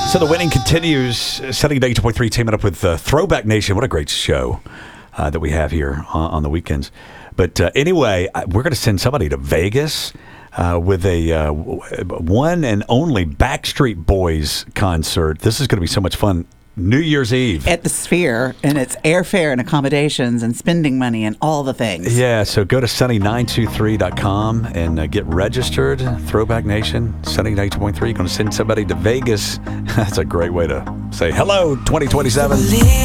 So the winning continues. Sunny 92.3 teaming up with Throwback Nation. What a great show that we have here on the weekends. But anyway, we're going to send somebody to Vegas with a one and only Backstreet Boys concert. This is going to be so much fun. New Year's Eve. At the Sphere, and it's airfare and accommodations and spending money and all the things. Yeah, so go to sunny923.com and get registered. Throwback Nation, Sunny 92.3. You're going to send somebody to Vegas. That's a great way to say hello, 2027.